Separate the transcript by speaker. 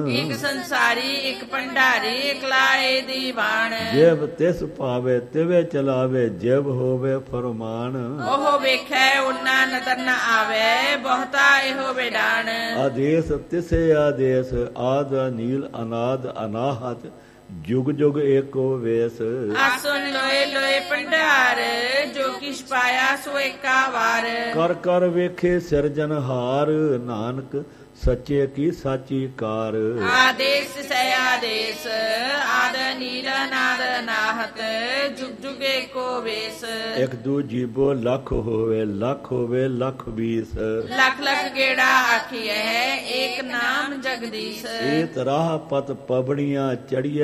Speaker 1: ਇੱਕ ਸੰਸਾਰੀ ਇੱਕ ਭੰਡਾਰੀ ਇਕਲਾਏ ਦੀ ਬਾਣ।
Speaker 2: ਜਿਵ ਤਿਸ ਭਾਵੇ ਤਿਵੇ ਚਲਾਵੇ ਜਿਵ ਹੋਵੇ ਫਰਮਾਨ।
Speaker 1: ਉਹ ਵੇਖੈ ਉਨਾ ਨਦਰ ਨ ਆਵੇ ਬਹੁਤਾ ਇਹੋ ਵਿਡਾਣ।
Speaker 2: ਆਦੇਸ ਤਿਸੇ ਆਦੇਸ ਆਦ ਨੀਲ ਅਨਾਦ ਅਨਾਹਤ ਜੁਗ ਜੁਗ ਏਕੋ ਵੇਸ।
Speaker 1: ਆਸੁਨ ਲੋਏ ਲੋਏ ਭੰਡਾਰ ਜੋ ਕਿਛ ਪਾਇਆ ਸੋ ਏਕਾ ਵਾਰ।
Speaker 2: ਕਰ ਕਰ ਵੇਖੇ ਸਿਰਜਨਹਾਰ ਨਾਨਕ ਸੱਚੇ ਕੀ ਸਾਚੀ ਕਾਰ।
Speaker 1: ਆਦੇਸ ਸੈ ਆਦੇਸ ਆਦ ਨੀਲ ਨਾਦ ਨਾਹਤ ਜੁਗ ਜੁਗ ਏਕੋ ਵੇਸ।
Speaker 2: ਇੱਕ ਦੂ ਜੀਬੋ ਲੱਖ ਹੋਵੇ ਲੱਖ 20।
Speaker 1: ਲੱਖ ਲੱਖ ਗੇੜਾ ਆਖੀਐ ਏਕ ਨਾਮ ਜਗਦੀਸ਼।
Speaker 2: ਏਤ ਰਾਹ ਪਤ ਪਬੜੀਆਂ ਚੜੀਏ